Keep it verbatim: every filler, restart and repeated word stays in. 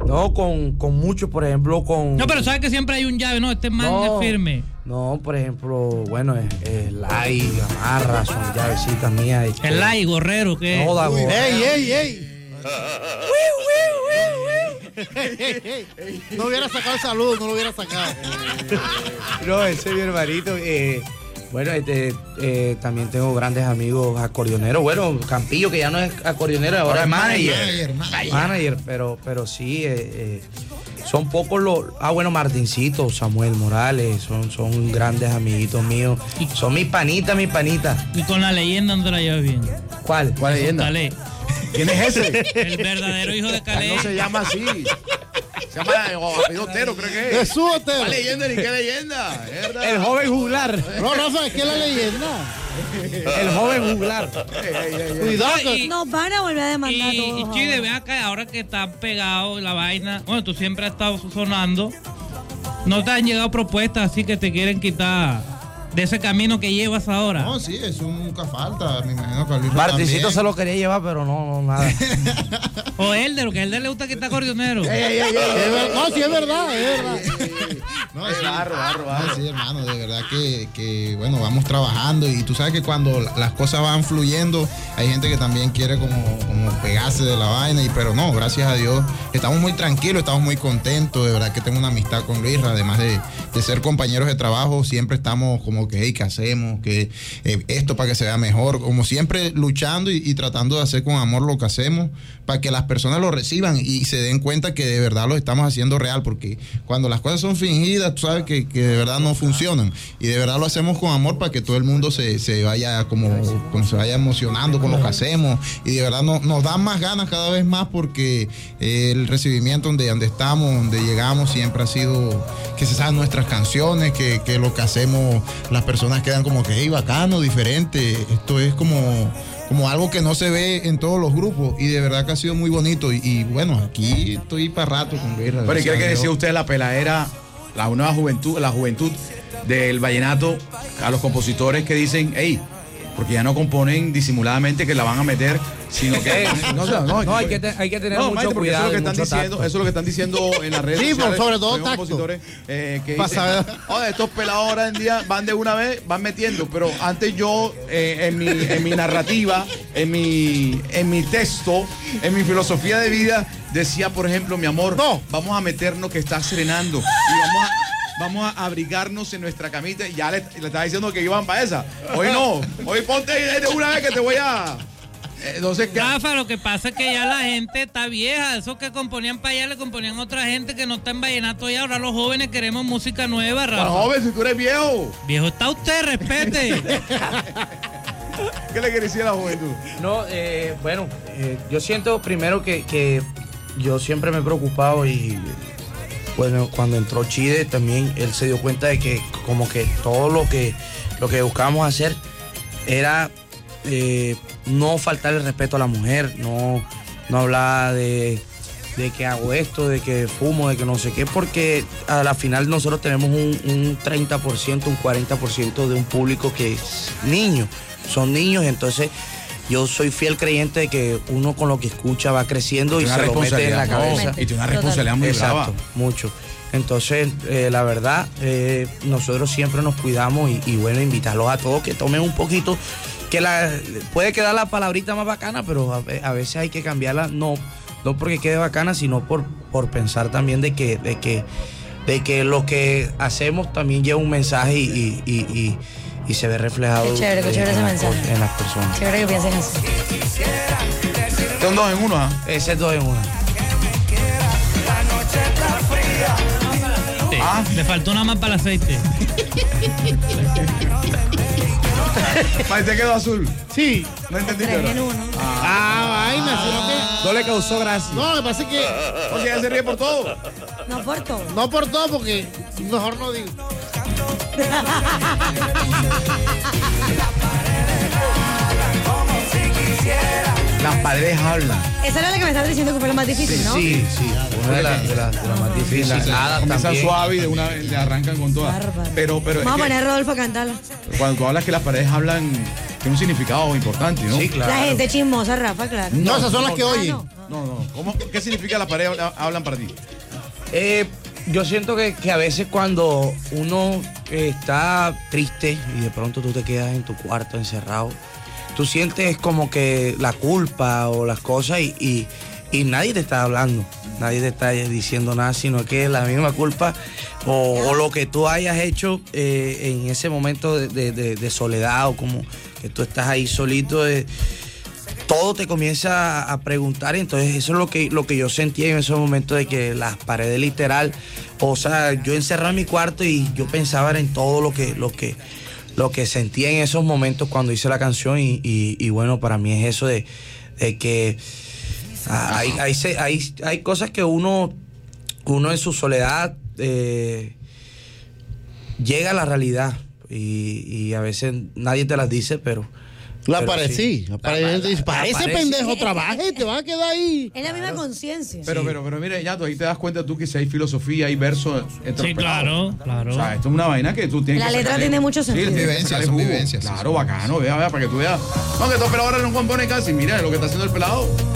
No, con, con muchos, por ejemplo, con... No, pero sabes que siempre hay un llave, ¿no? Este man no, es firme. No, por ejemplo, bueno, el Lai, Gamarra, son llavecitas mías. Este, el Lai, Gorrero, ¿qué? No, Dago. ¡Ey, ey, ey! No hubiera sacado el saludo, no lo hubiera sacado. No, ese es mi hermanito. Eh, bueno, este, eh, también tengo grandes amigos acordeoneros. Bueno, Campillo, que ya no es acordeonero, ahora, ahora es manager. Manager, manager. manager pero, pero sí, eh, eh, son pocos los... Ah, bueno, Martincito, Samuel Morales, son, son grandes amiguitos míos. Son mis panitas, mis panitas. ¿Y con la leyenda no te la llevas bien? ¿Cuál? ¿Cuál leyenda? Calé. ¿Quién es ese? El verdadero hijo de Calé. No se llama así. Se llama apellido Otero, creo que es. Jesús Otero. ¿Cuál leyenda ni qué leyenda? El joven juglar. No, Rafa, es que es la leyenda. El joven juglar. Cuidado. No, y, Nos van a volver a demandar. Y, y Chide, ve acá, ahora que están pegados la vaina. Bueno, tú siempre has estado sonando. ¿No te han llegado propuestas así que te quieren quitar de ese camino que llevas ahora? No, sí, eso nunca falta. Me imagino que a Luis Martincito se lo quería llevar, pero no, no nada. O él, de lo que a él le gusta que está acordeonero. Ey, ey, ey, ey, no, sí, es verdad, es verdad. No, es barro, barro, barro. Sí, hermano, de verdad que, que, bueno, vamos trabajando y tú sabes que cuando las cosas van fluyendo, hay gente que también quiere como, como pegarse de la vaina, y pero no, gracias a Dios, estamos muy tranquilos, estamos muy contentos, de verdad que tengo una amistad con Luis, además de, de ser compañeros de trabajo, siempre estamos como que, hey, ¿qué hacemos? Que eh, esto para que se vea mejor, como siempre luchando y, y tratando de hacer con amor lo que hacemos, para que las personas lo reciban y se den cuenta que de verdad lo estamos haciendo real, porque cuando las cosas son fingidas, tú sabes que, que de verdad no funcionan, y de verdad lo hacemos con amor para que todo el mundo se, se vaya como, como se vaya emocionando con lo que hacemos, y de verdad no, nos dan más ganas cada vez más, porque eh, el recibimiento donde, donde estamos, donde llegamos, siempre ha sido que se saben nuestras canciones, que, que lo que hacemos, las personas quedan como que, hey, bacano, diferente, esto es como... como algo que no se ve en todos los grupos, y de verdad que ha sido muy bonito, y, y bueno, aquí estoy para rato con Luis. Bueno, ¿y qué decía usted la peladera, la nueva juventud, la juventud del vallenato, a los compositores que dicen, hey, porque ya no componen disimuladamente que la van a meter, sino que no, no, no, no hay, que te, hay que tener no, mucho maestro, cuidado, eso es lo que están diciendo, eso es lo que están diciendo en las redes sí, sociales. Sí, sobre todo tacto. Compositores eh, que dicen, oh, estos pelados ahora en día van de una vez, van metiendo, pero antes yo eh, en mi en mi narrativa, en mi en mi texto, en mi filosofía de vida decía, por ejemplo, mi amor, no, vamos a meternos que está serenando y vamos a Vamos a abrigarnos en nuestra camita. Y ya le, le estaba diciendo que iban para esa. Hoy no. Hoy ponte de una vez que te voy a... Entonces, Rafa, lo que pasa es que ya la gente está vieja. Esos que componían para allá le componían a otra gente que no está en vallenato, y ahora los jóvenes queremos música nueva, Rafa. Pero joven, si tú eres viejo. Viejo está usted, respete. ¿Qué le quiere decir a la juventud? No, eh, bueno, eh, yo siento primero que, que yo siempre me he preocupado, y bueno, cuando entró Chide también él se dio cuenta de que como que todo lo que lo que buscábamos hacer era eh, no faltar el respeto a la mujer, no, no hablar de, de que hago esto, de que fumo, de que no sé qué, porque a la final nosotros tenemos un, un treinta por ciento, un cuarenta por ciento de un público que es niño, son niños, entonces yo soy fiel creyente de que uno con lo que escucha va creciendo y se lo mete en la cabeza. No, y tiene una responsabilidad muy brava. Exacto, mucho. Entonces, eh, la verdad, eh, nosotros siempre nos cuidamos y, y bueno, invitarlos a todos que tomen un poquito, que la, puede quedar la palabrita más bacana, pero a, a veces hay que cambiarla, no, no porque quede bacana, sino por, por pensar también de que, de que, de que lo que hacemos también lleva un mensaje y, y, y, y y se ve reflejado qué chévere, qué chévere en, ese las, mensaje. en las personas. Chévere que piensen así. Son dos en uno, ¿ah? ¿eh? Ese es dos en uno. Ah, le faltó nada más para el aceite. ¿Ahí te quedó azul? Sí. No entendí. Tres en uno. Ah, ah vaina, sino que... No le causó gracia. No, me parece que... O sea, ella se ríe por todo. No por todo. No por todo, porque mejor no digo. Las paredes hablan. Esa era la que me estabas diciendo que fue la más difícil, sí, ¿no? Sí, sí, una de las de la, de la más difíciles. Sí, Nada, comienzan suave y de una vez le arrancan con todas. Pero, pero Vamos a es poner que a Rodolfo a cantarla. cuando tú hablas que las paredes hablan, tiene un significado importante, ¿no? Sí, claro. La gente chismosa, Rafa, claro. No, esas son las que Ah, oyen. no. No, no. ¿Cómo, ¿Qué significa las paredes hablan para ti? Eh, yo siento que, que a veces cuando uno eh, está triste y de pronto tú te quedas en tu cuarto encerrado, tú sientes como que la culpa o las cosas y, y, y nadie te está hablando, nadie te está diciendo nada, sino que la misma culpa o, o lo que tú hayas hecho eh, en ese momento de, de, de, de soledad o como que tú estás ahí solito, eh, todo te comienza a preguntar, entonces eso es lo que, lo que yo sentía en esos momentos de que las paredes literal, o sea, yo encerrado en mi cuarto y yo pensaba en todo lo que, lo que, lo que sentía en esos momentos cuando hice la canción y, y, y bueno, para mí es eso de, de que hay, hay, hay, hay cosas que uno, uno en su soledad eh, llega a la realidad y, y a veces nadie te las dice, pero... La parecí. Sí. Parece, parece pendejo, trabaje, te vas a quedar ahí. Es la misma conciencia. Pero, sí. pero, pero, mire, ya tú ahí te das cuenta tú que si hay filosofía, hay versos entre Sí, los pelados. claro, claro. O sea, esto es una vaina que tú tienes La que letra sacarle- tiene mucho sentido. Sí, tienes que Vivencias, sacarle son jugo. vivencias, sí, Claro, son bacano, vea, vea, para que tú veas. No, que estos pelados ahora no componen casi. Mira lo que está haciendo el pelado.